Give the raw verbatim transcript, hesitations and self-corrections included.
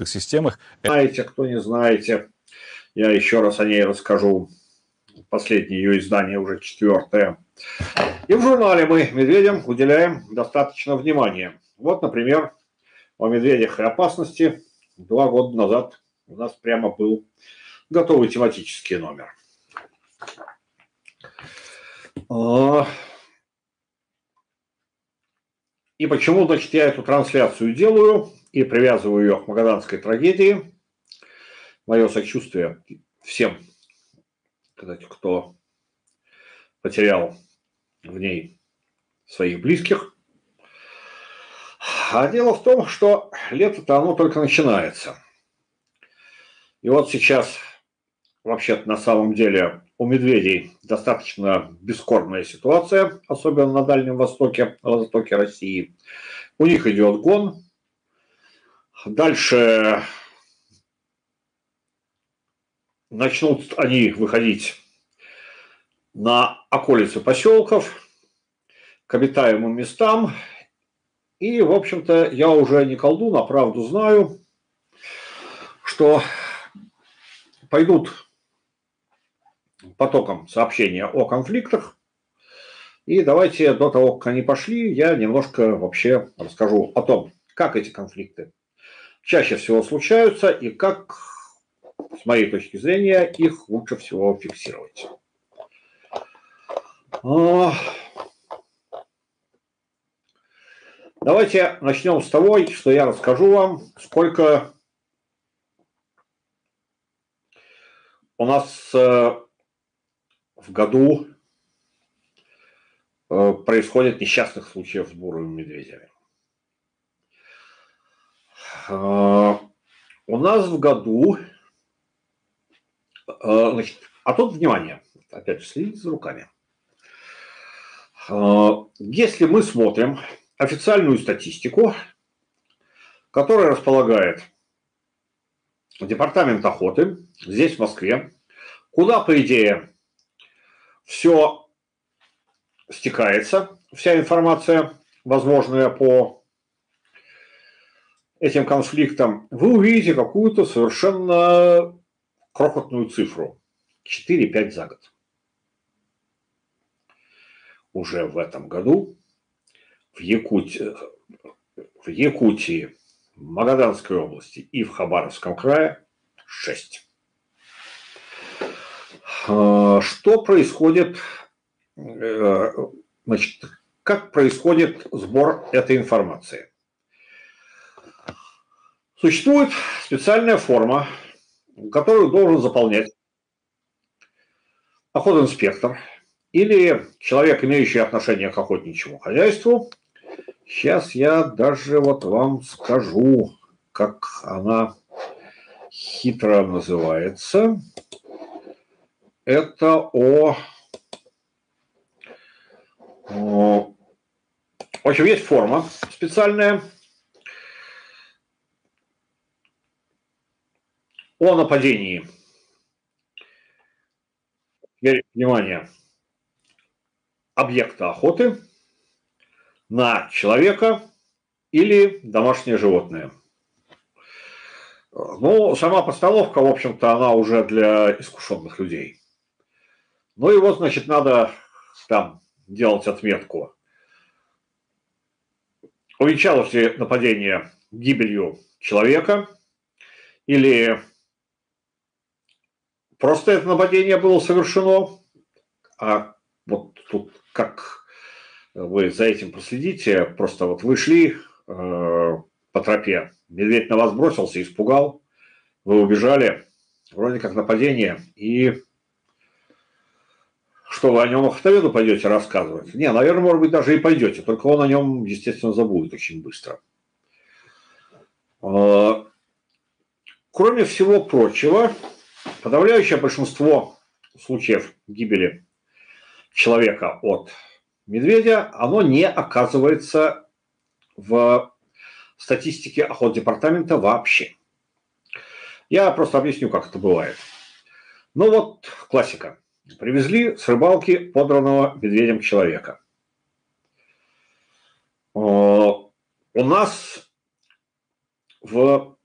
системах. Знаете, кто не знаете, я еще раз о ней расскажу. Последнее ее издание, уже четвертое. И в журнале мы медведям уделяем достаточно внимания. Вот, например, о медведях и опасности два года назад у нас прямо был готовый тематический номер. И почему, значит, я эту трансляцию делаю и привязываю ее к магаданской трагедии? Мое сочувствие всем, кстати, кто потерял в ней своих близких. А дело в том, что лето-то оно только начинается. И вот сейчас, вообще-то, на самом деле, у медведей достаточно бескорбная ситуация, особенно на Дальнем Востоке, на востоке России. У них идет гон. Дальше начнут они выходить на околицы поселков, к обитаемым местам. И, в общем-то, я уже не колдун, а правду знаю, что пойдут потоком сообщения о конфликтах. И давайте до того, как они пошли, я немножко вообще расскажу о том, как эти конфликты чаще всего случаются и как, с моей точки зрения, их лучше всего фиксировать. Давайте начнем с того, что я расскажу вам, сколько у нас в году происходит несчастных случаев с бурыми медведями. У нас в году, значит, а тут внимание, опять же, следите за руками. Если мы смотрим официальную статистику, которая располагает Департамент охоты здесь, в Москве, куда, по идее, все стекается, вся информация, возможная по этим конфликтам, вы увидите какую-то совершенно крохотную цифру. четыре-пять за год. Уже в этом году в Якутии, в Якутии, в Магаданской области и в Хабаровском крае шесть. Что происходит, значит, как происходит сбор этой информации? Существует специальная форма, которую должен заполнять охотинспектор или человек, имеющий отношение к охотничьему хозяйству. Сейчас я даже вот вам скажу, как она хитро называется. Это о... о... В общем, есть форма специальная о нападении. Теперь, внимание, объекта охоты на человека или домашнее животное. Ну, сама постановка, в общем-то, она уже для искушенных людей. Ну и вот, значит, надо там делать отметку. Увенчалось ли нападение гибелью человека или просто это нападение было совершено, а вот тут как вы за этим проследите, просто вот вы шли э, по тропе, медведь на вас бросился, испугал, вы убежали, вроде как нападение, и что вы о нем охотоведу пойдете рассказывать? Не, наверное, может быть, даже и пойдете, только он о нем, естественно, забудет очень быстро. Э, кроме всего прочего, подавляющее большинство случаев гибели человека от медведя, оно не оказывается в статистике охотдепартамента вообще. Я просто объясню, как это бывает. Ну вот, классика. Привезли с рыбалки подранного медведем человека. У нас в